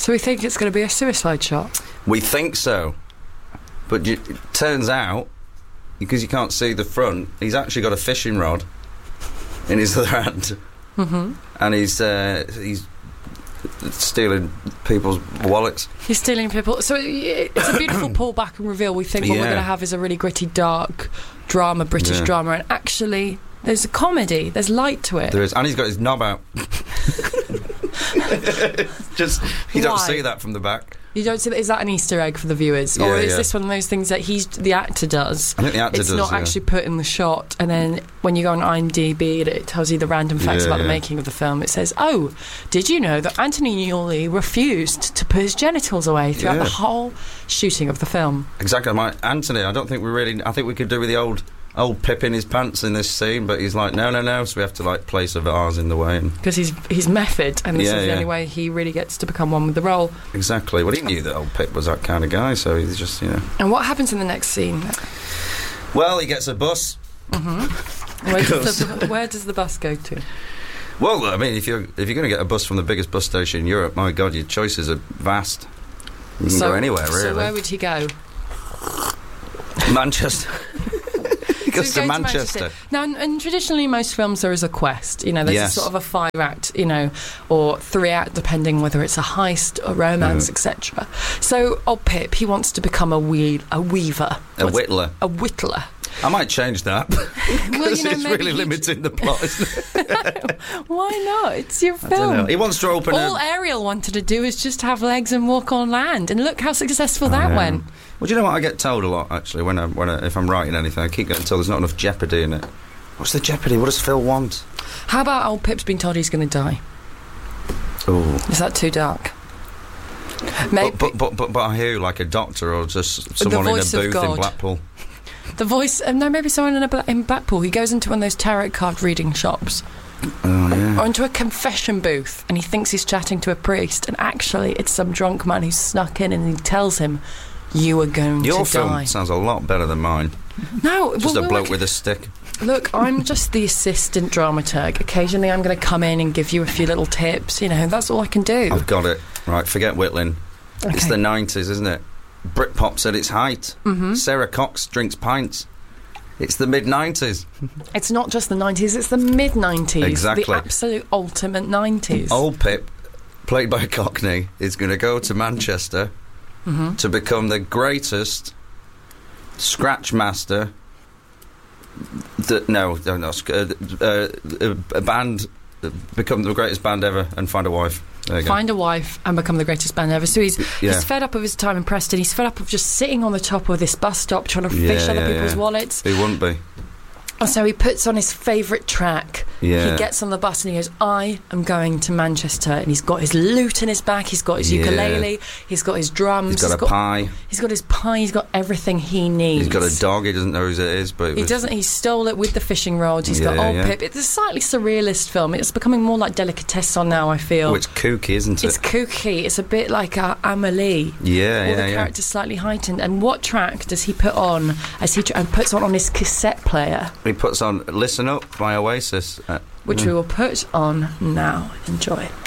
So we think it's going to be a suicide shot? We think so. But it turns out, because you can't see the front, he's actually got a fishing rod in his other hand. Mm-hmm. And he's stealing people's wallets. He's stealing people. So it's a beautiful pullback and reveal. We think what we're going to have is a really gritty, dark drama, British drama. And actually, there's a comedy. There's light to it. There is. And he's got his knob out. Just, you don't see that from the back. You don't see that? Is that an Easter egg for the viewers? Or is this one of those things that the actor does? I think the actor does, It's not actually put in the shot, and then when you go on IMDb, it tells you the random facts about the making of the film. It says, oh, did you know that Anthony Newley refused to put his genitals away throughout the whole shooting of the film? Exactly. Anthony, I think we could do with the old Pip in his pants in this scene, but he's like, no, so we have to place a vase in the way. Because he's method, and this is the only way he really gets to become one with the role. Exactly. Well, he knew that old Pip was that kind of guy, so he's just, And what happens in the next scene? Well, he gets a bus. Mm-hmm. Where does the bus go to? Well, I mean, if you're going to get a bus from the biggest bus station in Europe, my God, your choices are vast. You can go anywhere, really. So where would he go? Manchester. He goes to Manchester. Now, and traditionally, most films there is a quest. There's a sort of a 5-act, or 3-act, depending whether it's a heist, a romance, etc. So, old Pip, he wants to become a weaver. A whittler. A whittler. I might change that, because it's really limiting the plot, isn't it? Why not? It's your film. I don't know. He wants to open All Ariel wanted to do is just have legs and walk on land, and look how successful that went. Well, do you know what I get told a lot, actually, if I'm writing anything? I keep getting told there's not enough jeopardy in it. What's the jeopardy? What does Phil want? How about old Pip's been told he's going to die? Oh. Is that too dark? Maybe. But I hear like a doctor or just someone in a booth in Blackpool. The voice... no, maybe someone in Blackpool. He goes into one of those tarot card reading shops. Oh, yeah. Or into a confession booth, and he thinks he's chatting to a priest, and actually it's some drunk man who's snuck in, and he tells him, you are going to die. Your film sounds a lot better than mine. No, just a bloke with a stick. Look, I'm just the assistant dramaturg. Occasionally I'm going to come in and give you a few little tips. That's all I can do. I've got it. Right, forget Whitling. Okay. It's the 90s, isn't it? Britpop's at its height. Mm-hmm. Sarah Cox drinks pints. It's the mid-90s. It's not just the 90s, it's the mid-90s. Exactly. The absolute ultimate 90s. Old Pip, played by Cockney, is going to go to Manchester to become the greatest scratch master. A band, become the greatest band ever and find a wife. Find a wife and become the greatest band ever. So he's fed up of his time in Preston. He's fed up of just sitting on the top of this bus stop trying to fish other people's wallets. He wouldn't be. And so he puts on his favourite track. Yeah. He gets on the bus and he goes, I am going to Manchester. And he's got his lute in his back. He's got his ukulele. He's got his drums. He's got a pie. He's got his pie. He's got everything he needs. He's got a dog. He doesn't know whose it is. But he doesn't. He stole it with the fishing rods. He's got old Pip. It's a slightly surrealist film. It's becoming more like Delicatessen now, I feel. Oh, it's kooky, isn't it? It's kooky. It's a bit like Amélie. Yeah, All the characters slightly heightened. And what track does he put on as he puts on his cassette player? He puts on Listen Up by Oasis. Which we will put on now. Enjoy.